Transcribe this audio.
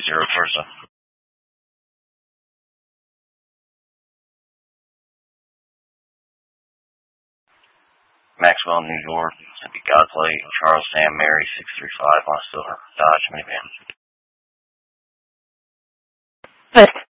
Versa. Maxwell, New York, Mississippi Godsley, Charles Sam Mary 635 on a silver Dodge minivan.